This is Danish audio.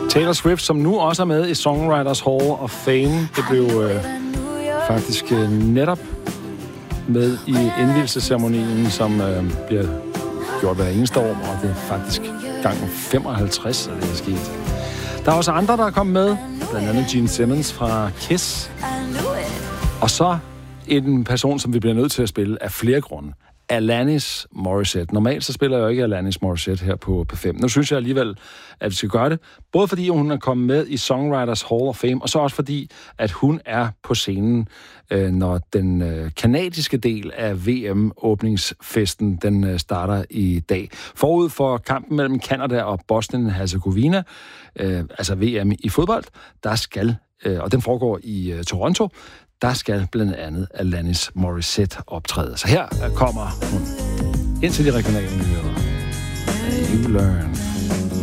Taylor Swift, som nu også er med i Songwriters Hall of Fame. Det blev faktisk netop med i indvielsesceremonien, som bliver gjort hver eneste år, og det er faktisk gangen 55, at det er sket. Der er også andre, der er kommet med, blandt andet Gene Simmons fra Kiss. Og så en person, som vi bliver nødt til at spille af flere grunde. Alanis Morissette. Normalt så spiller jeg jo ikke Alanis Morissette her på P5. Nu synes jeg alligevel, at vi skal gøre det. Både fordi hun er kommet med i Songwriters Hall of Fame, og så også fordi, at hun er på scenen, når den kanadiske del af VM-åbningsfesten, den starter i dag. Forud for kampen mellem Canada og Bosnien-Herzegovina, altså VM i fodbold, der skal, og den foregår i Toronto, der skal blandt andet Alanis Morissette optræde. Så her kommer hun ind til de regionale nyheder. You learn.